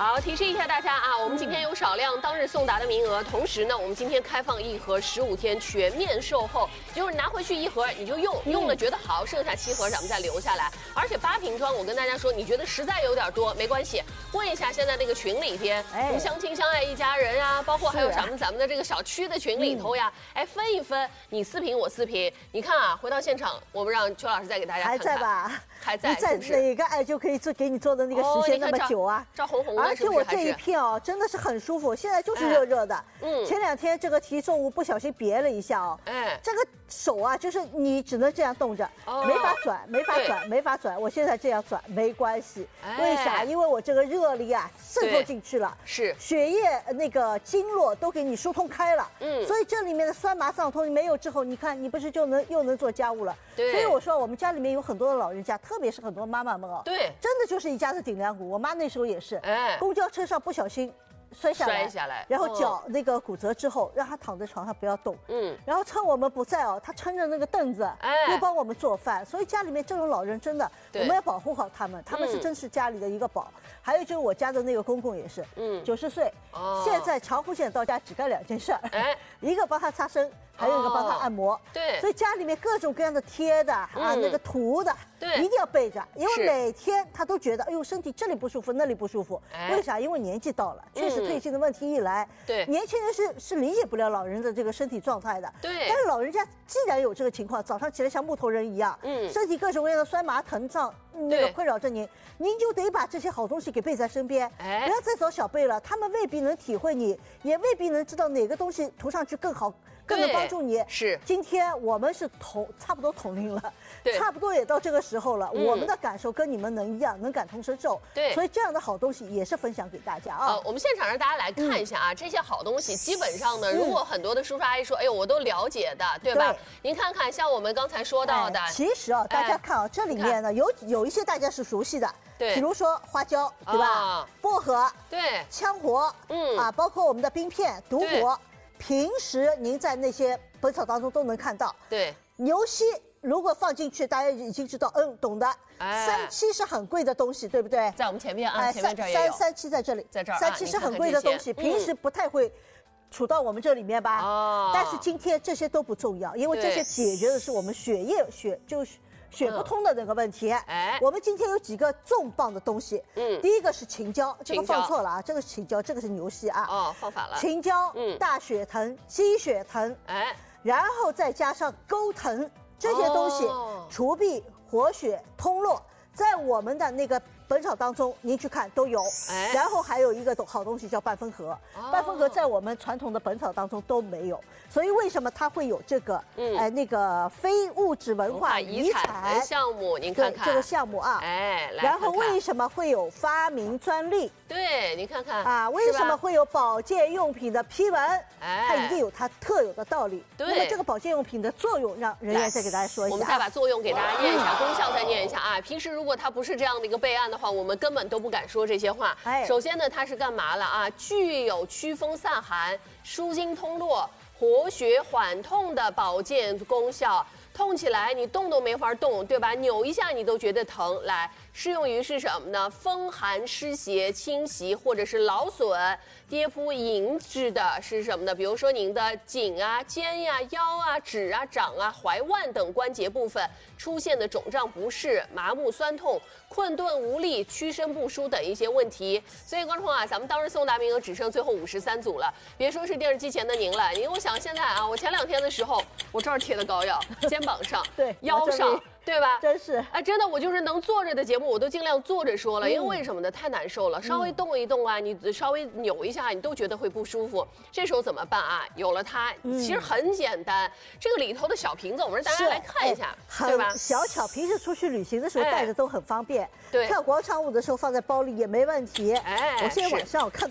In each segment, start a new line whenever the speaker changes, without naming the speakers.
好，提示一下大家啊，我们今天有少量当日送达的名额，同时呢，我们今天开放一盒15天全面售后，就是你拿回去一盒你就用了觉得好，剩下7盒咱们再留下来。而且8瓶装，我跟大家说，你觉得实在有点多没关系，问一下现在那个群里边，什么相亲相爱一家人啊，包括还有咱们的这个小区的群里头呀，哎，分一分，你4瓶我4瓶，你看啊，回到现场，我们让邱老师再给大家看看，
还在吧？
还在，
在哪个爱就可以给你做的那个时间那么久啊？
照红红的，
而且我这一片哦，真的是很舒服，现在就是热热的。前2天这个提重物不小心别了一下哦，这个手啊，就是你只能这样动着，没法转，没法转，没法转。我现在这样转没关系，为啥？因为我这个热力啊渗透进去了，
是
血液那个经络都给你疏通开了，所以这里面的酸麻胀痛你没有之后，你看你不是又能做家务了？
对，
所以我说我们家里面有很多的老人家，特别是很多妈妈们哦，
对，
真的就是一家子顶梁骨。我妈那时候也是，公交车上不小心摔下来，然后脚那个骨折之后，让她躺在床上不要动，然后趁我们不在哦，她撑着那个凳子，又帮我们做饭。所以家里面这种老人真的，我们要保护好他们，他们是真是家里的一个宝。还有就是我家的那个公公也是，90岁，现在长湖县到家只干2件事儿，一个帮他擦身，还有一个帮他按摩。
对，
所以家里面各种各样的贴的啊，那个涂的，
对，
一定要备着，因为每天他都觉得，哎呦，身体这里不舒服，那里不舒服。为啥？因为年纪到了，确实退行的问题一来，
对，
年轻人是理解不了老人的这个身体状态的。
对，
但是老人家既然有这个情况，早上起来像木头人一样，身体各种各样的酸麻疼胀那个困扰着您就得把这些好东西给备在身边，不要再找小辈了，他们未必能体会你，也未必能知道哪个东西涂上去更好。更能帮助你。
是，
今天我们是差不多同龄了，差不多也到这个时候了。我们的感受跟你们能一样，能感同身受。
对，
所以这样的好东西也是分享给大家啊。
我们现场让大家来看一下啊，这些好东西基本上呢，如果很多的叔叔阿姨说，哎呦，我都了解的，对吧？您看看，像我们刚才说到的，
其实啊，大家看啊，这里面呢有一些大家是熟悉的，
对，
比如说花椒，对吧？薄荷，
对，
羌活，包括我们的冰片、独活。平时您在那些本草当中都能看到。
对，
牛膝如果放进去，大家已经知道，懂的。377是很贵的东西，对不对？
在我们前面啊，前面这儿也有。
377在这里，
在这儿。
377是很贵的东西，平时不太会处到我们这里面吧？但是今天这些都不重要，因为这些解决的是我们血不通的那个问题。我们今天有几个重磅的东西。第一个是青椒，这个放错了啊，这个是青椒，这个是牛膝啊。
放反了。
青椒，大血藤、鸡血藤，然后再加上钩藤这些东西，除痹、活血、通络，在我们的那个本草当中，您去看都有。然后还有一个好东西叫半分合，半分合在我们传统的本草当中都没有。所以为什么它会有这个那个非物质文化遗产
项目？您看看
这个项目啊，然后为什么会有发明专利？
对，您看看
啊，为什么会有保健用品的批文？它一定有它特有的道理。
对，
那么这个保健用品的作用，让人员再给大家说一下。
我们再把作用给大家念一下，功效再念一下啊。平时如果它不是这样的一个备案的话，我们根本都不敢说这些话。首先呢，它是干嘛了啊？具有驱风散寒、舒筋通络、活血缓痛的保健功效，痛起来你动都没法动，对吧？扭一下你都觉得疼。来，适用于是什么呢？风寒湿邪侵袭或者是劳损、跌扑引致的是什么呢？比如说您的颈啊、肩呀、腰啊、指啊、掌啊、踝腕等关节部分出现的肿胀不适、麻木酸痛、困顿无力、屈伸不舒等一些问题。所以观众啊，咱们当日送达名额只剩最后53组了，别说是电视机前的您了，因为我想现在啊，我前2天的时候，我这儿贴的膏药，肩膀上，
对，
腰上。对吧？
真是
哎，真的，我就是能坐着的节目，我都尽量坐着说了，因为为什么呢？太难受了，稍微动一动啊，你稍微扭一下，你都觉得会不舒服。这时候怎么办啊？有了它，其实很简单。这个里头的小瓶子，我们让大家来看一下，对吧？
小巧，平时出去旅行的时候带着都很方便。
对，
跳广场舞的时候放在包里也没问题。
哎，
我现在晚上我看到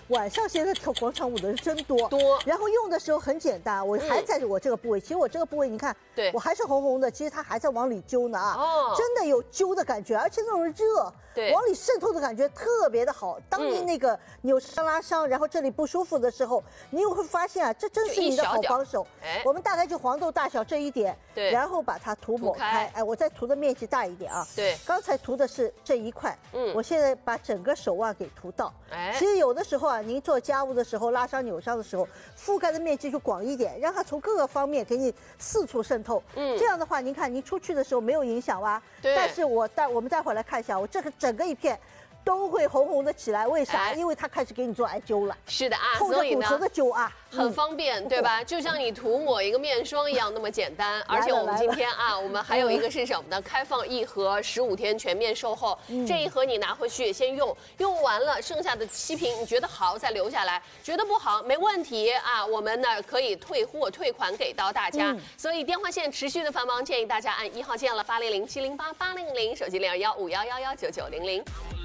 晚上现在跳广场舞的人真多，然后用的时候很简单，我还在我这个部位，其实我这个部位你看，
对，
我还是红红的，其实它还在往里揪呢啊，真的有揪的感觉，而且那种热，
对，
往里渗透的感觉特别的好。当你那个扭伤拉伤，然后这里不舒服的时候，你会发现啊，这真是你的好帮手。我们大概就黄豆大小这一点，
对，
然后把它涂抹开，哎，我再涂的面积大一点啊，
对，
刚才涂的是这一块，我现在把整个手腕给涂到。其实有的时候啊，您做家务的时候拉伤扭伤的时候，覆盖的面积就广一点，让它从各个方面给你四处渗透。这样的话，您看您出去的时候没有影响吧？
对。
但是我们待会儿来看一下，我这个整个一片都会红红的起来，为啥？因为它开始给你做艾灸了。
是的啊，
痛着骨头的灸啊，
很方便，对吧？就像你涂抹一个面霜一样那么简单。而且我们今天啊，我们还有一个是什么呢？开放一盒15天全面售后，这一盒你拿回去先用，用完了剩下的7瓶你觉得好再留下来，觉得不好没问题啊，我们呢可以退货退款给到大家。所以电话线持续的繁忙，建议大家按1号键了800-708-800，手机021511199900。